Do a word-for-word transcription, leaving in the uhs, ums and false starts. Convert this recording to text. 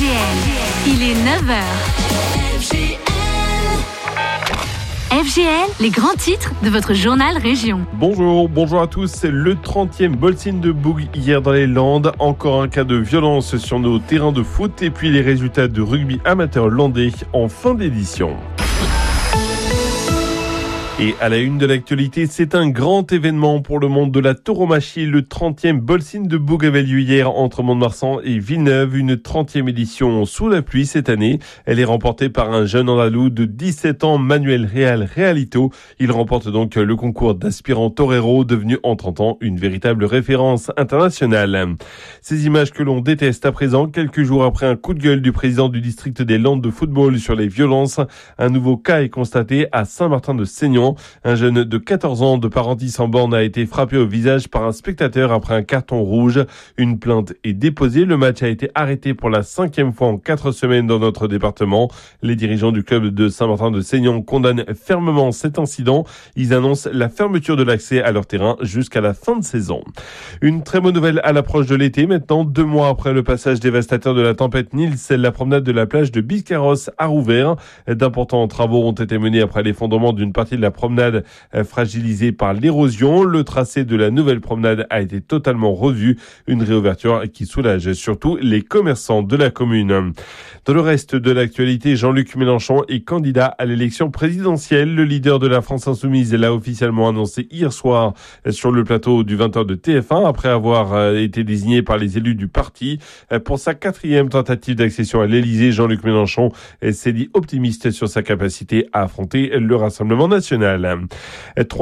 G L, il est neuf heures. F G L. F G L, les grands titres de votre journal Région. Bonjour, bonjour à tous. C'est le trentième Bolsine de Boug hier dans les Landes. Encore un cas de violence sur nos terrains de foot et puis les résultats de rugby amateur landais en fin d'édition. Et à la une de l'actualité, c'est un grand événement pour le monde de la tauromachie. Le trentième Bolsine de Boug avait lieu hier entre Mont-de-Marsan et Villeneuve. Une trentième édition sous la pluie cette année. Elle est remportée par un jeune andalou de dix-sept ans, Manuel Real Realito. Il remporte donc le concours d'aspirant torero, devenu en trente ans une véritable référence internationale. Ces images que l'on déteste à présent, quelques jours après un coup de gueule du président du district des Landes de football sur les violences. Un nouveau cas est constaté à Saint-Martin-de-Seignan. Un jeune de quatorze ans de Parentis sans borne a été frappé au visage par un spectateur après un carton rouge. Une plainte est déposée. Le match a été arrêté pour la cinquième fois en quatre semaines dans notre département. Les dirigeants du club de Saint-Martin-de-Seignan condamnent fermement cet incident. Ils annoncent la fermeture de l'accès à leur terrain jusqu'à la fin de saison. Une très bonne nouvelle à l'approche de l'été. Maintenant, deux mois après le passage dévastateur de la tempête Nils, la promenade de la plage de Biscarrosse a rouvert. D'importants travaux ont été menés après l'effondrement d'une partie de la promenade fragilisée par l'érosion. Le tracé de la nouvelle promenade a été totalement revu. Une réouverture qui soulage surtout les commerçants de la commune. Dans le reste de l'actualité, Jean-Luc Mélenchon est candidat à l'élection présidentielle. Le leader de la France Insoumise l'a officiellement annoncé hier soir sur le plateau du vingt heures de T F un après avoir été désigné par les élus du parti. Pour sa quatrième tentative d'accession à l'Élysée, Jean-Luc Mélenchon s'est dit optimiste sur sa capacité à affronter le Rassemblement national.